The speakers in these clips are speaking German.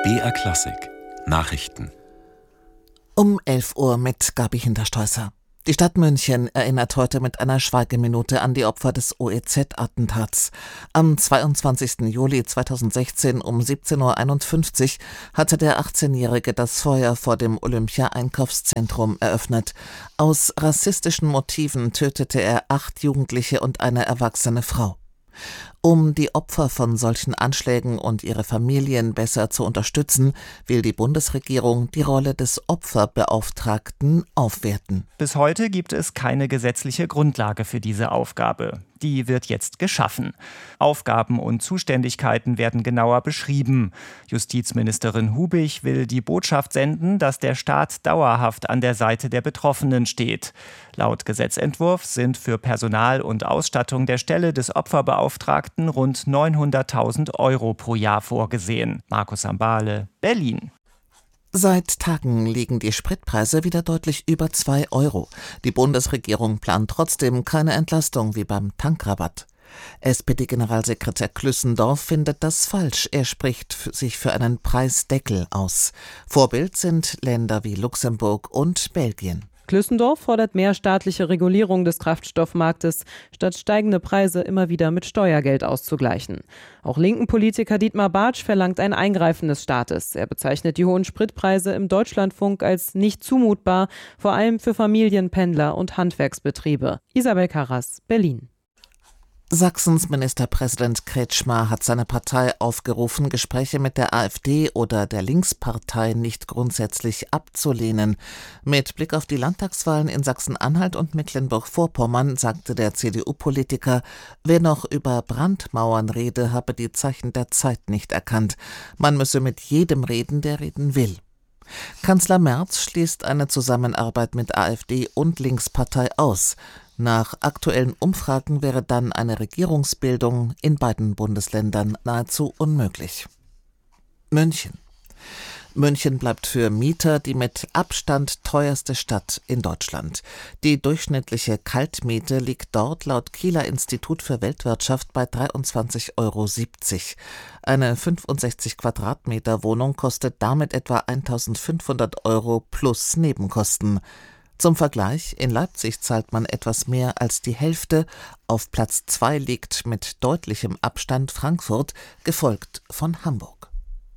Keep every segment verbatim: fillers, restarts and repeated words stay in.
B R Klassik Nachrichten Um elf Uhr mit Gabi Hinterstoisser. Die Stadt München erinnert heute mit einer Schweigeminute an die Opfer des O E Z-Attentats. Am zweiundzwanzigsten Juli zweitausendsechzehn um siebzehn Uhr einundfünfzig hatte der achtzehnjährige das Feuer vor dem Olympia-Einkaufszentrum eröffnet. Aus rassistischen Motiven tötete er acht Jugendliche und eine erwachsene Frau. Um die Opfer von solchen Anschlägen und ihre Familien besser zu unterstützen, will die Bundesregierung die Rolle des Opferbeauftragten aufwerten. Bis heute gibt es keine gesetzliche Grundlage für diese Aufgabe. Die wird jetzt geschaffen. Aufgaben und Zuständigkeiten werden genauer beschrieben. Justizministerin Hubig will die Botschaft senden, dass der Staat dauerhaft an der Seite der Betroffenen steht. Laut Gesetzentwurf sind für Personal und Ausstattung der Stelle des Opferbeauftragten rund neunhunderttausend Euro pro Jahr vorgesehen. Markus Ambale, Berlin. Seit Tagen liegen die Spritpreise wieder deutlich über zwei Euro. Die Bundesregierung plant trotzdem keine Entlastung wie beim Tankrabatt. S P D-Generalsekretär Klüssendorf findet das falsch. Er spricht sich für einen Preisdeckel aus. Vorbild sind Länder wie Luxemburg und Belgien. Klüssendorf fordert mehr staatliche Regulierung des Kraftstoffmarktes, statt steigende Preise immer wieder mit Steuergeld auszugleichen. Auch linken Politiker Dietmar Bartsch verlangt ein Eingreifen des Staates. Er bezeichnet die hohen Spritpreise im Deutschlandfunk als nicht zumutbar, vor allem für Familien, Pendler und Handwerksbetriebe. Isabel Karras, Berlin. Sachsens Ministerpräsident Kretschmer hat seine Partei aufgerufen, Gespräche mit der AfD oder der Linkspartei nicht grundsätzlich abzulehnen. Mit Blick auf die Landtagswahlen in Sachsen-Anhalt und Mecklenburg-Vorpommern sagte der C D U-Politiker, wer noch über Brandmauern rede, habe die Zeichen der Zeit nicht erkannt. Man müsse mit jedem reden, der reden will. Kanzler Merz schließt eine Zusammenarbeit mit AfD und Linkspartei aus. Nach aktuellen Umfragen wäre dann eine Regierungsbildung in beiden Bundesländern nahezu unmöglich. München. München bleibt für Mieter die mit Abstand teuerste Stadt in Deutschland. Die durchschnittliche Kaltmiete liegt dort laut Kieler Institut für Weltwirtschaft bei dreiundzwanzig Euro siebzig. Eine fünfundsechzig Quadratmeter Wohnung kostet damit etwa eintausendfünfhundert Euro plus Nebenkosten. Zum Vergleich, in Leipzig zahlt man etwas mehr als die Hälfte. Auf Platz zwei liegt mit deutlichem Abstand Frankfurt, gefolgt von Hamburg.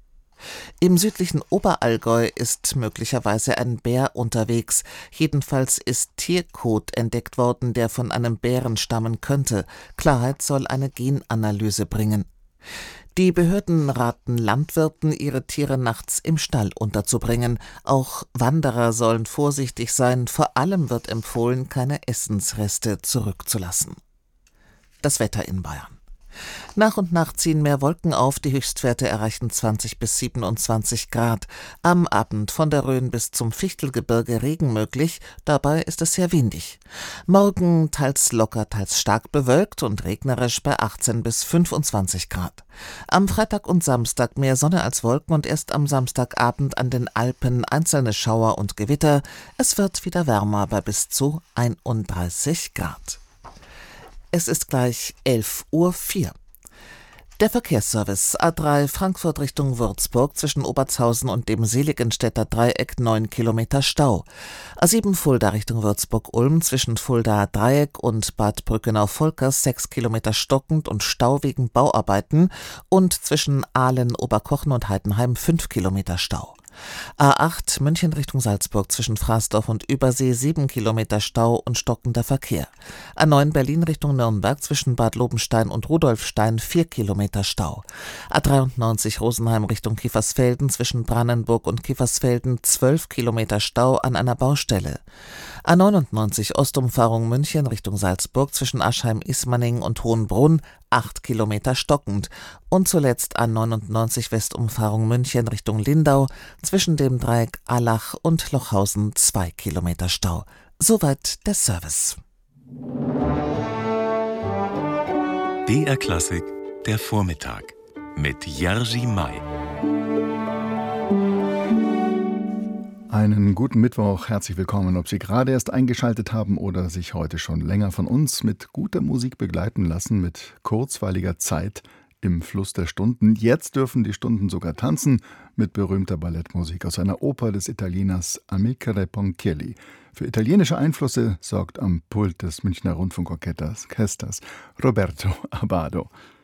Im südlichen Oberallgäu ist möglicherweise ein Bär unterwegs. Jedenfalls ist Tierkot entdeckt worden, der von einem Bären stammen könnte. Klarheit soll eine Genanalyse bringen. Die Behörden raten Landwirten, ihre Tiere nachts im Stall unterzubringen. Auch Wanderer sollen vorsichtig sein. Vor allem wird empfohlen, keine Essensreste zurückzulassen. Das Wetter in Bayern. Nach und nach ziehen mehr Wolken auf, die Höchstwerte erreichen zwanzig bis siebenundzwanzig Grad. Am Abend von der Rhön bis zum Fichtelgebirge Regen möglich, dabei ist es sehr windig. Morgen teils locker, teils stark bewölkt und regnerisch bei achtzehn bis fünfundzwanzig Grad. Am Freitag und Samstag mehr Sonne als Wolken und erst am Samstagabend an den Alpen einzelne Schauer und Gewitter. Es wird wieder wärmer bei bis zu einunddreißig Grad. Es ist gleich elf Uhr vier. Der Verkehrsservice A drei Frankfurt Richtung Würzburg zwischen Obertshausen und dem Seligenstädter Dreieck neun Kilometer Stau. A sieben Fulda Richtung Würzburg-Ulm zwischen Fulda Dreieck und Bad Brückenau-Volkers sechs Kilometer stockend und Stau wegen Bauarbeiten und zwischen Aalen, Oberkochen und Heidenheim fünf Kilometer Stau. A acht München Richtung Salzburg zwischen Fraßdorf und Übersee sieben Kilometer Stau und stockender Verkehr. A neun Berlin Richtung Nürnberg zwischen Bad Lobenstein und Rudolfstein vier Kilometer Stau. A dreiundneunzig Rosenheim Richtung Kiefersfelden zwischen Brannenburg und Kiefersfelden zwölf Kilometer Stau an einer Baustelle. A neunundneunzig Ostumfahrung München Richtung Salzburg zwischen Aschheim-Ismaning und Hohenbrunn acht Kilometer stockend. Und zuletzt A neunundneunzig Westumfahrung München Richtung Lindau zwischen dem Dreieck Allach und Lochhausen zwei Kilometer Stau. Soweit der Service. B R Klassik, der Vormittag mit Jerzy May. Einen guten Mittwoch, herzlich willkommen, ob Sie gerade erst eingeschaltet haben oder sich heute schon länger von uns mit guter Musik begleiten lassen, mit kurzweiliger Zeit, im Fluss der Stunden. Jetzt dürfen die Stunden sogar tanzen mit berühmter Ballettmusik aus einer Oper des Italieners Amilcare Ponchielli. Für italienische Einflüsse sorgt am Pult des Münchner Rundfunkorchesters Roberto Abbado.